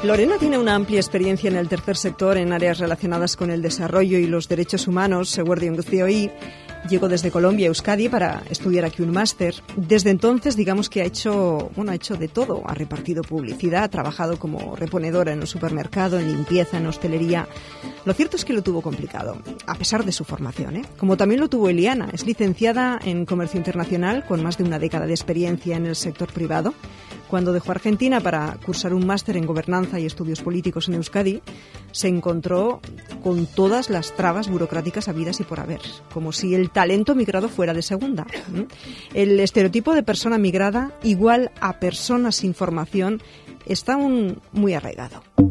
Lorena tiene una amplia experiencia en el tercer sector en áreas relacionadas con el desarrollo y los derechos humanos, según COI. Llegó desde Colombia a Euskadi para estudiar aquí un máster. Desde entonces, digamos que ha hecho de todo. Ha repartido publicidad, ha trabajado como reponedora en un supermercado, en limpieza, en hostelería. Lo cierto es que lo tuvo complicado, a pesar de su formación, Como también lo tuvo Eliana. Es licenciada en Comercio Internacional, con más de una década de experiencia en el sector privado. Cuando dejó Argentina para cursar un máster en Gobernanza y Estudios Políticos en Euskadi, se encontró con todas las trabas burocráticas habidas y por haber, como si el talento migrado fuera de segunda. El estereotipo de persona migrada igual a persona sin formación está aún muy arraigado.